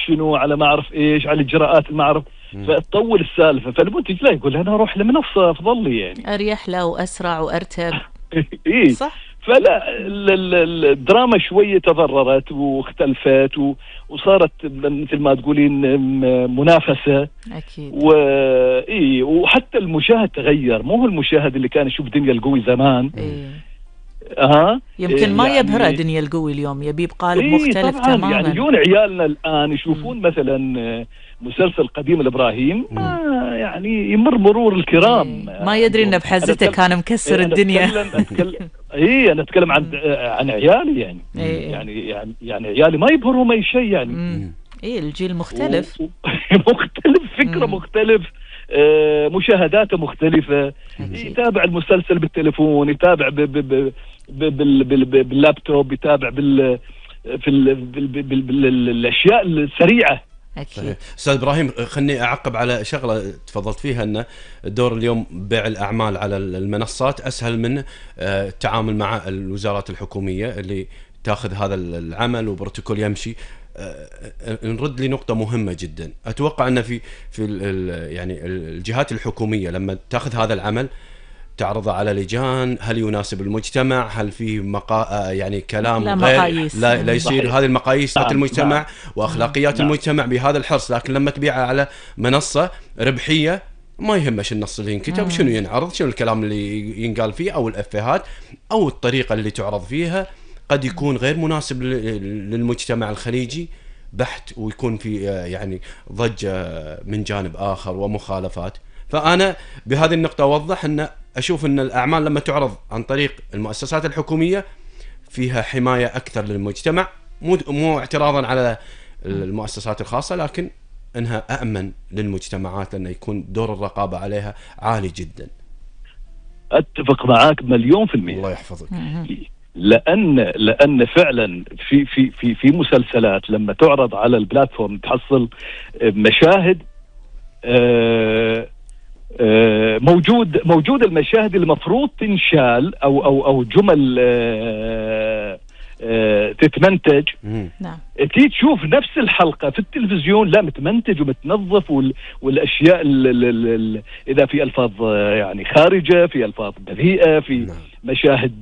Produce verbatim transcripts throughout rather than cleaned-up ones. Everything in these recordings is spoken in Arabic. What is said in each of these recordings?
شنو، على ما اعرف ايش، على الاجراءات ما اعرف، فتطول السالفه. فالمنتج لا يقول انا اروح لمنصه افضل لي يعني اريح له واسرع وارتب. اي صح. فلا الدراما شويه تضررت واختلفت وصارت مثل ما تقولين منافسه. اكيد. واي وحتى المشاهد تغير، مو هو المشاهد اللي كان يشوف دنيا القوي زمان. إيه. ها يمكن ما يعني يبهره دنيا القوي اليوم، يبي بقالب إيه مختلف طبعاً. تماما. يعني يجون عيالنا الآن يشوفون م. مثلا مسلسل قديم الإبراهيم، ما يعني يمر مرور الكرام. إيه. ما يدري إنه بحزته كان مكسر إيه الدنيا. أتكلم أتكلم إيه أنا أتكلم عن عن عيالي يعني. إيه. يعني يعني يعني عيالي ما يبهرهم أي شيء يعني. م. إيه الجيل مختلف. و... مختلف، فكرة م. مختلف، آه مشاهداته مختلفة. يتابع المسلسل بالتليفون، يتابع ب... ب... ب... بال... بال... باللابتوب، يتابع بال في ال... بال... بال... بالاشياء السريعه. اكيد. استاذ ابراهيم خلني اعقب على شغله تفضلت فيها، ان دور اليوم بيع الاعمال على المنصات اسهل من التعامل مع الوزارات الحكوميه اللي تاخذ هذا العمل وبروتوكول يمشي. نرد لي نقطه مهمه جدا، اتوقع ان في في يعني الجهات الحكوميه لما تاخذ هذا العمل تعرضه على لجان، هل يناسب المجتمع، هل فيه مقا... يعني كلام لا غير مقاييس. لا, لا يصير صحيح. هذه المقاييس نعم. المجتمع نعم. واخلاقيات نعم. المجتمع بهذا الحرص. لكن لما تبيعها على منصه ربحيه ما يهمش النص اللي ينكتب، شنو ينعرض، شنو الكلام اللي ينقال فيه، او الافيهات او الطريقه اللي تعرض فيها قد يكون غير مناسب للمجتمع الخليجي بحت، ويكون في يعني ضجه من جانب اخر ومخالفات. فانا بهذه النقطه اوضح ان اشوف ان الاعمال لما تعرض عن طريق المؤسسات الحكوميه فيها حمايه اكثر للمجتمع، مو مو اعتراضا على المؤسسات الخاصه، لكن انها امن للمجتمعات لانه يكون دور الرقابه عليها عالي جدا. اتفق معاك مليون في المية. الله يحفظك. لان لان فعلا في في في في مسلسلات لما تعرض على البلاتفورم تحصل مشاهد آه موجود موجود المشاهد اللي المفروض تنشال او او او جمل آه آه تتمنتج. نعم. تيجي تشوف نفس الحلقه في التلفزيون لا متمنتج ومتنظف، والاشياء ال ال ال اذا في الفاظ يعني خارجه، في الفاظ بذيئه، في نعم. مشاهد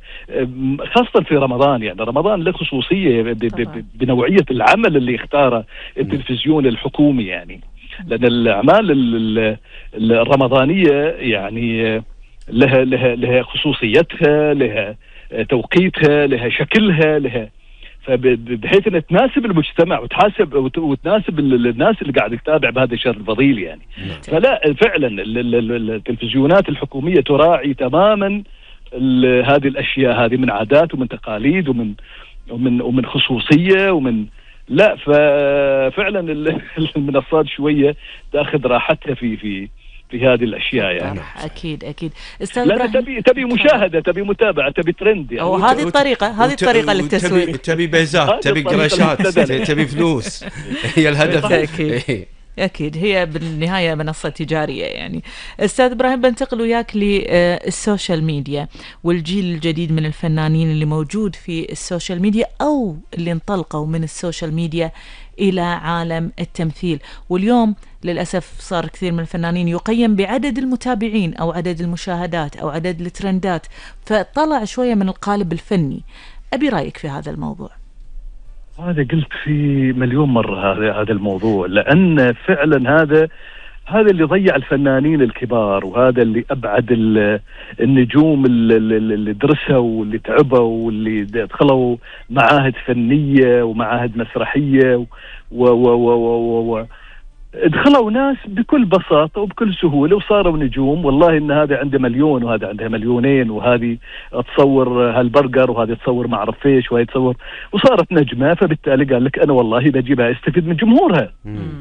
خاصه في رمضان. يعني رمضان له خصوصيه بنوعيه العمل اللي اختاره التلفزيون الحكومي يعني، لأن الأعمال الرمضانية يعني لها لها لها خصوصيتها، لها توقيتها، لها شكلها، لها فبحيث أن تناسب المجتمع وتحاسب وتناسب الناس اللي قاعد تتابع بهذا الشهر الفضيل يعني. فلا فعلا التلفزيونات الحكومية تراعي تماما هذه الأشياء هذه من عادات ومن تقاليد ومن ومن ومن خصوصية ومن لا. ففعلا المنصات شويه تاخذ راحتها في في في هذه الاشياء يعني. اكيد اكيد. استاذ ابراهيم تبي تبي مشاهده، تبي متابعه، تبي ترند يعني. وهذه الطريقه هذه الطريقه للتسويق. تبي تبي بيزات، تبي قراشات، تبي فلوس. هي الهدف. اكيد أكيد هي بالنهاية منصة تجارية يعني. أستاذ إبراهيم بنتقل وياك للسوشيال ميديا والجيل الجديد من الفنانين اللي موجود في السوشيال ميديا أو اللي انطلقوا من السوشيال ميديا إلى عالم التمثيل. واليوم للأسف صار كثير من الفنانين يقيم بعدد المتابعين أو عدد المشاهدات أو عدد الترندات، فطلع شوية من القالب الفني. أبي رأيك في هذا الموضوع. هذا قلت في مليون مرة هذا هذا الموضوع، لأن فعلا هذا هذا اللي ضيع الفنانين الكبار، وهذا اللي أبعد النجوم اللي درسوا واللي تعبوا واللي دخلوا معاهد فنية ومعاهد مسرحية و و و و و دخلوا ناس بكل بساطة وبكل سهولة وصاروا نجوم. والله إن هذا عنده مليون وهذا عنده مليونين، وهذه تصور هالبرجر وهذه تصور ما أعرف إيش وهذه تصور، وصارت نجمة. فبالتالي قال لك أنا والله بجيبها استفيد من جمهورها.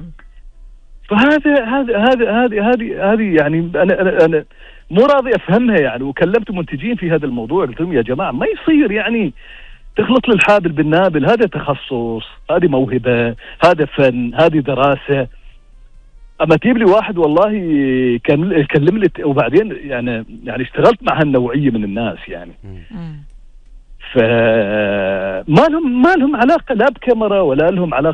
فهذا هذا هذا هذه هذه هذه يعني أنا أنا أنا مو راضي أفهمها يعني. وكلمت منتجين في هذا الموضوع قلت لهم يا جماعة ما يصير يعني تخلط للحابل بالنابل. هذا تخصص، هذه موهبة، هذا فن، هذه دراسة. اما تجيب لي واحد والله يكلم لي وبعدين يعني يعني اشتغلت مع هالنوعيه من الناس يعني. فما لهم ما لهم علاقه لا بكاميرا ولا لهم علاقه